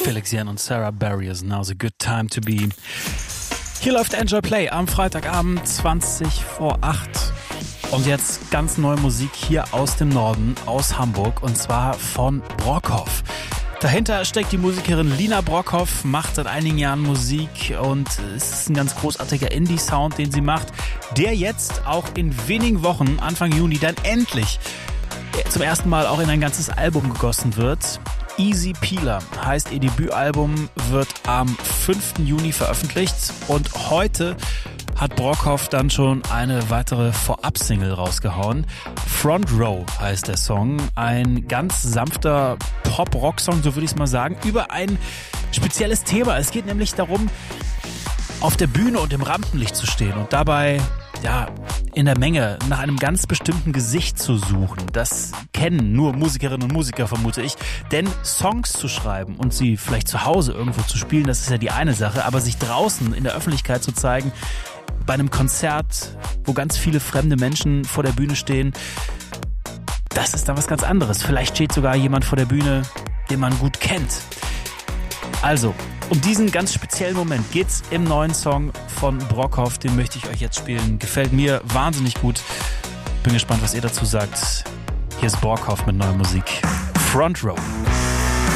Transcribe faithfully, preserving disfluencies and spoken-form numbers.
Felix Jan und Sarah Barriers, Now's a Good Time to Be. Hier läuft Enjoy Play am Freitagabend zwanzig vor acht. Und jetzt ganz neue Musik hier aus dem Norden, aus Hamburg, und zwar von Brockhoff. Dahinter steckt die Musikerin Lina Brockhoff, macht seit einigen Jahren Musik und es ist ein ganz großartiger Indie-Sound, den sie macht, der jetzt auch in wenigen Wochen, Anfang Juni, dann endlich zum ersten Mal auch in ein ganzes Album gegossen wird. Easy Peeler heißt ihr Debütalbum, wird am fünften Juni veröffentlicht und heute hat Brockhoff dann schon eine weitere Vorab-Single rausgehauen. Front Row heißt der Song, ein ganz sanfter Pop-Rock-Song, so würde ich es mal sagen, über ein spezielles Thema. Es geht nämlich darum, auf der Bühne und im Rampenlicht zu stehen und dabei ja, in der Menge nach einem ganz bestimmten Gesicht zu suchen. Das kennen nur Musikerinnen und Musiker, vermute ich. Denn Songs zu schreiben und sie vielleicht zu Hause irgendwo zu spielen, das ist ja die eine Sache. Aber sich draußen in der Öffentlichkeit zu zeigen, bei einem Konzert, wo ganz viele fremde Menschen vor der Bühne stehen, das ist dann was ganz anderes. Vielleicht steht sogar jemand vor der Bühne, den man gut kennt. Also, um diesen ganz speziellen Moment geht's im neuen Song von Brockhoff. Den möchte ich euch jetzt spielen. Gefällt mir wahnsinnig gut. Bin gespannt, was ihr dazu sagt. Hier ist Brockhoff mit neuer Musik. Front Row.